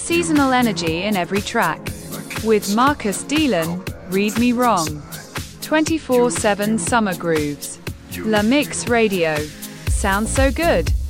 Seasonal energy in every track. With Marcus Delan, Read Me Wrong. 24/7 summer grooves. La Mix Radio. Sounds so good.